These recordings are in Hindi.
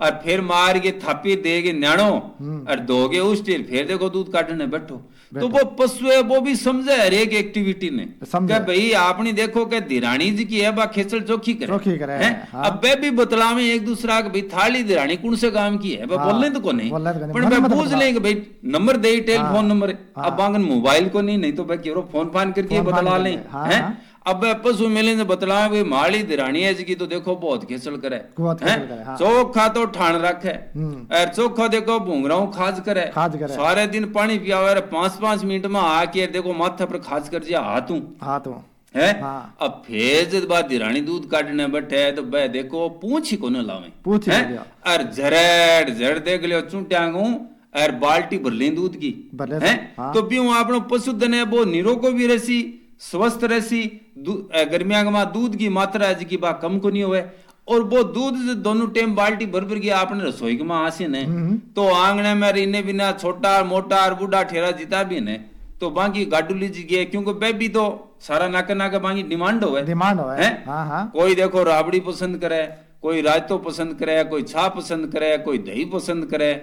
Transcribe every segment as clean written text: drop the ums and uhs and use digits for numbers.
और फिर मार के थापी देगे न्याणो और दोगे उस टेल फिर देखो दूध काटने बैठो। तो वो पशु है वो भी समझे हर एक एक्टिविटी ने कि भाई आपने देखो कि दिरानी जी की है बा खेचल चौकी करे हैं। हाँ। अब वे भी बतलावे एक दूसरा के भाई थाली दिरानी कौन से काम की है बोलने तो को नहीं पर मैं पूछ लेंगे भाई नंबर दे टेलीफोन नंबर अब बांगन मोबाइल को नहीं तो भाई केरो फोन फान करके बतला लें हैं। अब पशु मेले ने बतला भाई माली दिरानी है जी की तो देखो बहुत खेचल करे हैं। चोखा तो ठाण रखे और चोखा देखो भूंगराऊ खाज करे सारे दिन पानी पियावे 5-5 मिनट में आके देखो माथा पर खाज कर दिया हाथों है। हाँ। अब फिर जब बात दिरानी दूध काटने बैठे तो भाई देखो पूछ ही कोने लावे और झड़ देख लियो चूंट्यांगू और बाल्टी भर ले दूध की है। हाँ। तो भी आपनो पशुधन है वो निरो को भी रसी स्वस्थ रसी गर्मिया में दूध की मात्रा है की बात कम को नहीं हुए और वो दूध दोनों टाइम बाल्टी भर भर गया आपने रसोई में आसे ने तो आंगने में रहने बिना छोटा मोटा और बूढ़ा ठेरा जीता भी ने तो बाकी गाडू लीजी गए क्योंकि बेबी तो सारा नाके बाकी डिमांड हो है। हाँ। कोई देखो राबड़ी पसंद करे कोई रायतो पसंद करे कोई छा पसंद करे कोई दही पसंद करे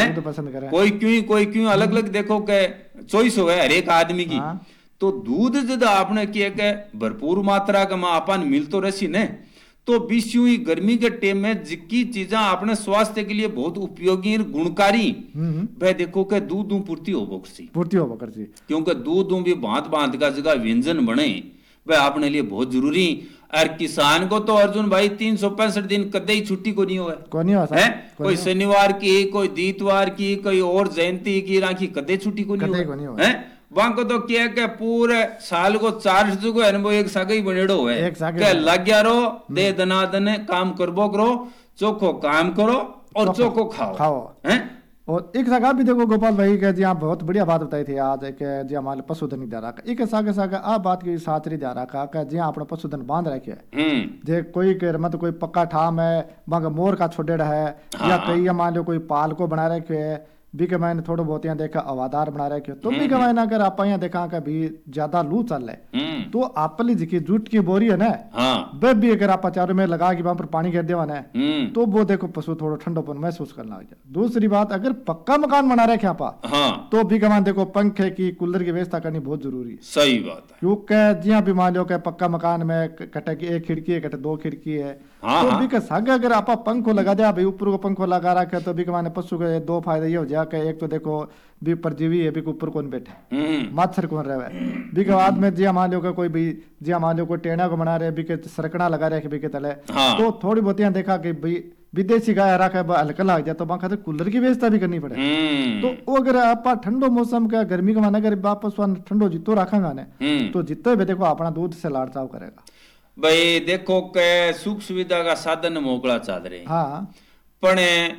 कोई क्यों अलग अलग देखो के चॉइस हो हर एक आदमी की। हाँ। तो दूध जब आपने किया के भरपूर मात्रा का अपन मिल तो रसी ने तो बीच यूं ही गर्मी के टाइम में जिक्की चीजा अपने स्वास्थ्य के लिए बहुत उपयोगी गुणकारी वह देखो के दूध पूर्ति हो बकसी क्योंकि दूध भी भांत का जगह व्यंजन बने वह अपने लिए बहुत जरूरी। और किसान को तो अर्जुन भाई 365 दिन कदे ही छुट्टी को नहीं हुआ है कोई शनिवार की कोई दीतवार की कोई और जयंती की राखी कदे छुट्टी को नहीं हुआ है। बांको तो क्या के पूरे साल को 4 जगह है वो एक सागे ही बनेड़ो है के लग गया रो दे दनादन काम करबो करो चोखो काम करो और चोखो खाओ हैं। और एक जगह भी देखो गोपाल भाई के जी बहुत बढ़िया बात बताई थी आज के जी हमारे पशुधन ध्यान रखा एक सागे आ बात की साथरी ध्यान रखा कि जी अपना पशुधन बांध रखे जे कोई के मत कोई पक्का ठाम है मगर मोर का छोटेड़ा है या कई मान लो कोई पाल को बना रखे है भी के मैंने थोड़ा बहुत यहाँ देखा हवादार बना रखे तो भी के मैंने अगर आप यहाँ देखा कि भी ज्यादा लू चल रहे तो आपली जी की जूट की बोरी है ना वह भी अगर आप चारों में लगा के वहां पर पानी गिर देवा ना तो वो देखो पशु थोड़ा ठंडोपन महसूस करना लग जाए। दूसरी बात अगर पक्का मकान बना रखे आप तो भी कमान देखो पंखे की कूलर की व्यवस्था करनी बहुत जरूरी सही बात है क्योंकि जी भी मान लो पक्का मकान में कटे की 1 खिड़की है कटे 2 खिड़की है तो भी सागे अगर आप पंखो लगा दिया भाई ऊपर को पंखो लगा रखे तो भी कमाने पशु के 2 फायदे ये हो जाए कि एक तो देखो भी परजीवी है भी ऊपर कौन बैठे मच्छर कौन रहे भी के बाद में जी मान लो कोई भी जी मान लो कोई टेना को बना रहे भी के सरकना लगा रहे भी के तले तो थोड़ी बहुत यहाँ देखा कि भाई विदेशी गाय रखा हल्का लग जाए तो वहां खाते कूलर की व्यवस्था भी करनी पड़े तो वो अगर आप ठंडो मौसम का गर्मी का माना अगर वापस ठंडो जितो रखेगा ना तो जितो भी देखो अपना दूध से लाड़ चाव करेगा भाई देखो के सुख सुविधा का साधन मोकला चाल रहे हाँ पण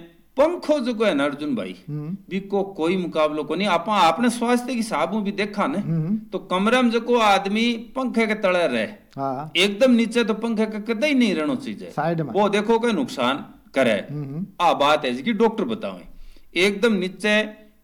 पंखो जो है ना अर्जुन भाई भी को कोई मुकाबलो को नहीं आपने स्वास्थ्य के हिसाबों भी देखा ना तो कमरे में जो आदमी पंखे के तले रहे एकदम नीचे तो पंखे का कदे ही नहीं रहना चाहिए वो देखो के नुकसान करे आ बात है कि डॉक्टर बतावे एकदम नीचे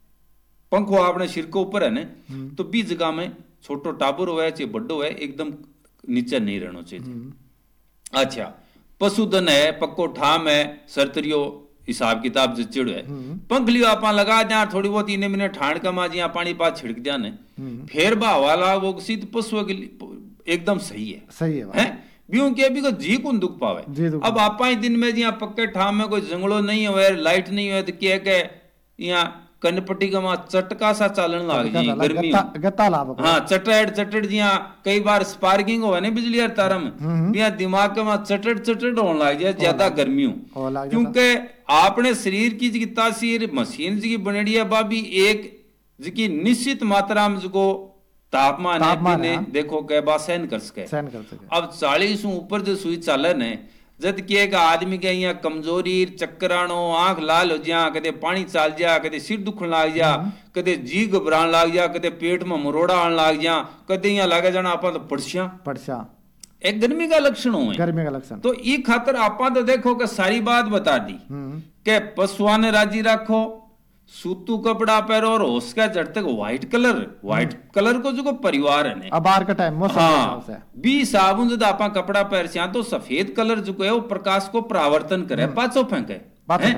पंखो आपने सिर के ऊपर है ना तो बीच जगह में छोटो टाबर हो चाहे बड़ो है एकदम नीचे नहीं रहना चाहिए। अच्छा पशुधन है पक्को ठाम है सरतरियो हिसाब किताब जचड़ो है पंख लियो आप लगा दिया थोड़ी बहुत इन्हें मिनट ठाण का मा जिया पानी पास छिड़क दिया ने फिर बावाला वो सीध पशु के एकदम सही है ब्यूं के भी को जी को दुख पावे। अब आप दिन में जिया पक्के ठाम में कोई जंगलो नहीं हो लाइट नहीं हो तो क्या के यहाँ कनपट्टी का वहां चटका सा चालन लाग जी गर्मी हाँ चटड़ जिया कई बार स्पार्किंग हो ना बिजली तारा में यहाँ दिमाग के वहां चटड़ होने लग जाए ज्यादा गर्मी हो क्योंकि आपने शरीर की जी तासीर मशीन जी की बनेड़ी है बाबी एक जी निश्चित मात्रा में जो तापमान है देखो के बा सहन कर सके अब 40 ऊपर जो सुई चालन है जद कि एक आदमी के यहाँ कमजोरी चक्कर आनो आंख लाल हो जा कदे पानी चाल जा कदे सिर दुखन लाग जा कदे जी घबरान लाग जा कदे पेट में मरोड़ा आने लाग जा कदे यहाँ लागे जाना आप तो पड़सा एक गर्मी का लक्षण हो तो ई खातर आप तो देखो कि सारी बात बता दी के पशुआ ने राजी रखो सूतू कपड़ा पहनो और उसका जड़ तक व्हाइट कलर को जो परिवार है अबार का टाइम बी साबुन जब आप कपड़ा पहन तो सफेद कलर जो है वो प्रकाश को परावर्तन करे पाछो फेंके